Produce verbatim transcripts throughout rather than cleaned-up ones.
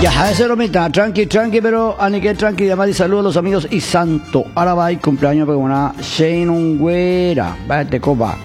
Ya, ese lo mitad, tranqui, tranqui, pero anique tranqui, además y saludos a los amigos y santo. Ahora va y cumpleaños para una Shane Ungüera, váyate copa.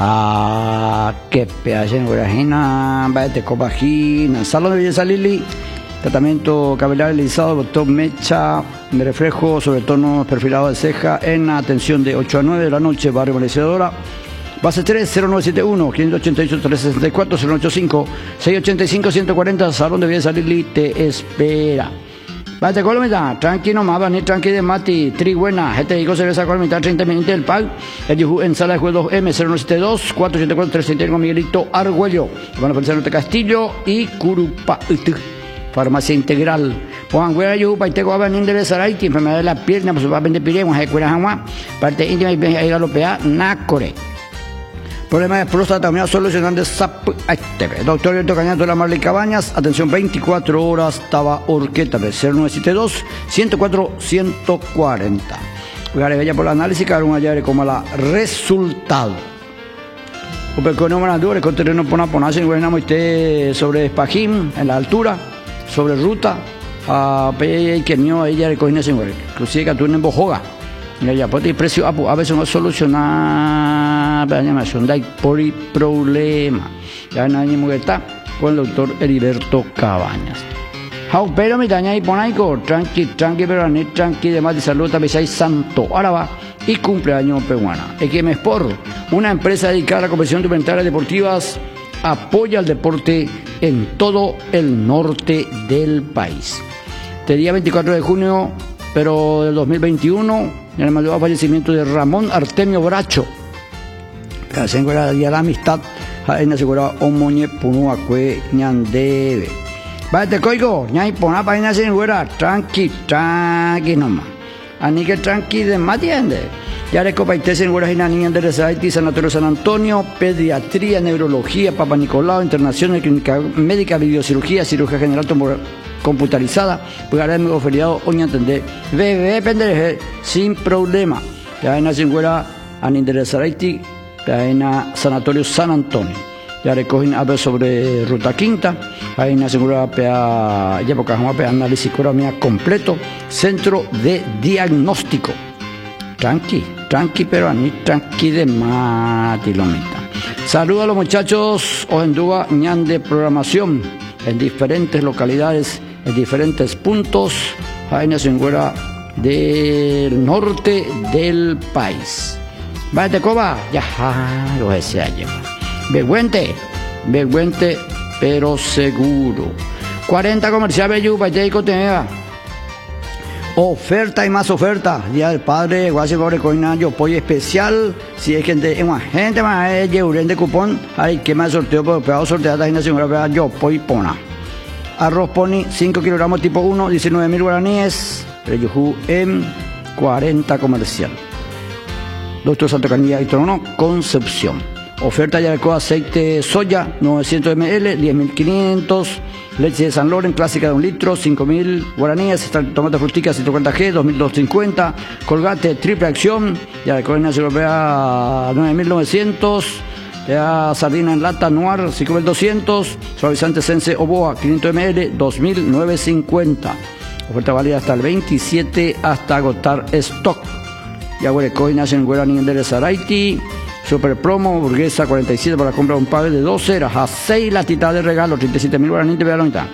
Ah, qué pedazo de Ungüera, váyate copa, Gina. Salón de belleza Lili, tratamiento capilar alisado, doctor Mecha, me reflejo sobre tonos perfilados de ceja en atención de ocho a nueve de la noche, barrio Merecedora. Base tres, cero nueve siete uno, cinco ocho ocho, tres seis cuatro, cero ocho cinco, seis ocho cinco, uno cuatro cero, Salón de Belleza Lili te espera. Vete con la mitad, tranqui nomás, van a tranqui de Mati, tri buena, gente digo cerveza con la mitad, treinta minutos del pack, el Yuhu en sala de juego dos M, cero nueve siete dos, cuatro ocho cuatro, tres seis uno, Miguelito Argüello, van a pensar en Castillo y Curupa, farmacia integral. Juan Güera Yuhu, Paiteco, va a enderezar ahí, enfermedad de la pierna, pues va a vender piremos, hay cueras agua, parte íntima y galopea, Nácore. Problema de próstata, también solucionando S A P T V. Doctor Alberto Cañato de la Marley Cabañas, atención veinticuatro horas, Taba Orqueta, cero nueve siete dos, ciento cuatro, ciento cuarenta. Lugar bella por el análisis, cada uno allá como la resultado. Upeconómeno con terreno por una se encuentra sobre Espajín, en la altura, sobre ruta, a P que mío ella recogió se encuentra. Inclusive que tú en Bojoga. Ya, ya, pues el precio a veces no soluciona la animación de por el problema. Ya no hay mujer con el doctor Heriberto Cabañas. How pero mi daña y ponaico, tranqui, tranqui, pero ni tranqui, de más de salud, también hay santo, ahora va y cumpleaños peruana. Equimesport, una empresa dedicada a la competición de inventarias deportivas, apoya el deporte en todo el norte del país. Este día veinticuatro de junio, pero del dos mil veintiuno, en el mayor fallecimiento de Ramón Artemio Bracho. Pero se encuentra ya la amistad, en la seguridad Omoñe Punuacue Ñandebe. Vaya, coigo, ñay pona para ir a fuera, tranqui, tranqui nomás. Ani que tranqui de más tiende. Ya le copaité en fuera, Gina Niña de Resaiti, Sanatorio San Antonio, Pediatría, Neurología, Papa Nicolau, Internación de Clínica Médica, Videocirugía, Cirugía General computarizada, pues ahora hemos oferido hoy entender, bebé pendeje, sin problema. Ya en la Singüera, an Interesaraiti, ya en la Sanatorio San Antonio. Ya recogen a ver sobre Ruta Quinta, ahí en la Singüera, ya porque vamos a análisis economía completo, centro de diagnóstico. Tranqui, tranqui, pero a mí tranqui de matilomita. Saludos a los muchachos, Ojendúa, ñan de programación en diferentes localidades, en diferentes puntos, ahí en la Singüera del norte del país. Vaya coba, ya, lo desea llevar. Vergüente, vergüente, pero seguro. cuarenta comercial Bellu, Paiteco Tenega. Oferta y más oferta. Día del Padre, Guasi Cobre Coina, yo pollo especial. Si es gente, en una gente más, es Yeuren de cupón. Hay que más sorteo, pero pegado sorteada en la Singüera, yo pollo pona. Arroz poni, cinco kilogramos tipo uno, diecinueve mil guaraníes. Reyujú en cuarenta comercial. Doctor Santo Canilla y Trono, Concepción. Oferta ya de aceite soya, novecientos mililitros, diez mil quinientos. Leche de San Loren, clásica de un litro, cinco mil guaraníes. Tomate frutica, ciento cincuenta G, dos mil doscientos cincuenta. Colgate, triple acción. Ya de Coordinación Europea, nueve mil novecientos. Ya sardina en lata, Noir, cinco mil doscientos. Suavizante Sense Oboa, quinientos mililitros, dos mil novecientos cincuenta. Oferta válida hasta el veintisiete, hasta agotar stock. Ya Huerecoy nace en Guarani de Saraiti. Super promo, burguesa cuarenta y siete para comprar un par de doce, a seis latitas de regalo, treinta y siete mil guaraníes, te voy a la mitad.